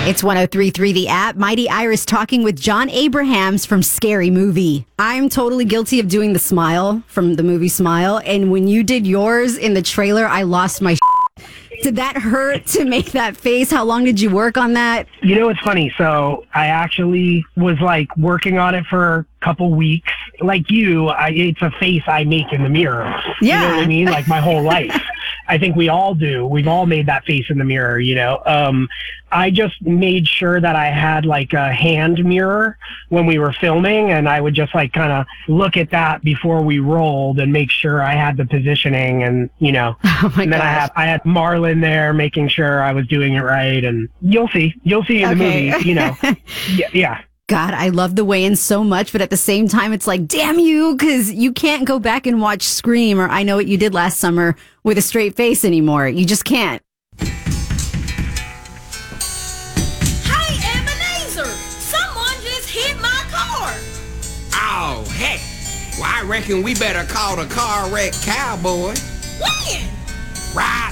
It's 103.3 The App. Mighty Iris talking with John Abrahams from Scary Movie. I'm totally guilty of doing the smile from the movie Smile. And when you did yours in the trailer, I lost my Did that hurt to make that face? How long did you work on that? You know, it's funny. So I actually was like working on it for a couple weeks. Like you, it's a face I make in the mirror. Yeah. You know what I mean? Like my whole life. I think we all do. We've all made that face in the mirror, you know. I just made sure that I had like a hand mirror when we were filming, and I would just like kind of look at that before we rolled and make sure I had the positioning, and you know. Oh my and then gosh. I had Marlon there making sure I was doing it right, and you'll see in the movie, you know. Yeah. God, I love the weigh-in so much, but at the same time, it's like, damn you, because you can't go back and watch Scream or I Know What You Did Last Summer with a straight face anymore. You just can't. Hey, Ebenezer! Someone just hit my car! Oh, heck. Well, I reckon we better call the car wreck cowboy. When? Right